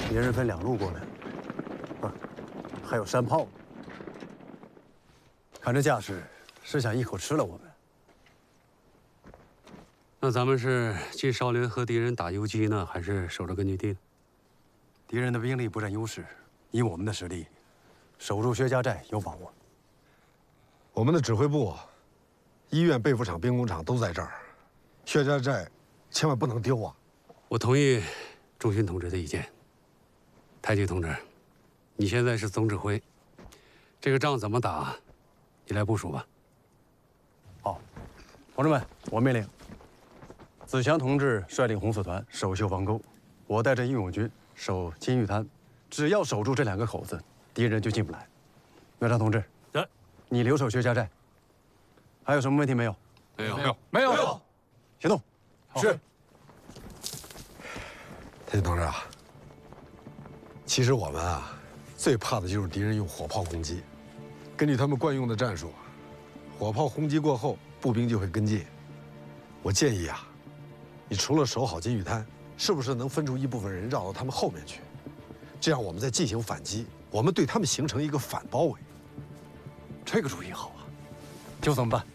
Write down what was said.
敌人分2路过来，还有山炮。看这架势，是想一口吃了我们。 那咱们是进少林和敌人打游击呢，还是守着根据地呢？ 敌人的兵力不占优势，以我们的实力，守住薛家寨有把握。 我们的指挥部、医院、被服厂、兵工厂都在这儿，薛家寨千万不能丢啊！ 我同意仲勋同志的意见。太极同志，你现在是总指挥，这个仗怎么打，你来部署吧。 好，同志们，我命令：子祥同志率领红四团守秀防沟，我带着义勇军守金玉滩。只要守住这2个口子，敌人就进不来。苗章同志， 来， 你留守薛家寨。还有什么问题没有？ 没有。 行动。 是。 太极同志啊，其实我们啊，最怕的就是敌人用火炮攻击。根据他们惯用的战术，火炮轰击过后，步兵就会跟进。我建议啊，你除了守好金玉滩，是不是能分出一部分人绕到他们后面去？这样我们再进行反击，我们对他们形成一个反包围。 这个主意好啊，就这么办。